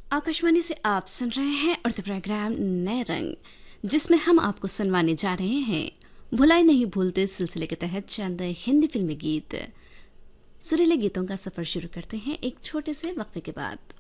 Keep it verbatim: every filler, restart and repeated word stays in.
आकाशवाणी से आप सुन रहे हैं उर्दू प्रोग्राम नए रंग, जिसमें हम आपको सुनवाने जा रहे हैं भुलाई नहीं भूलते सिलसिले के तहत चंद हिंदी फिल्मी गीत। सुरीले गीतों का सफर शुरू करते हैं एक छोटे से वक्फे के बाद।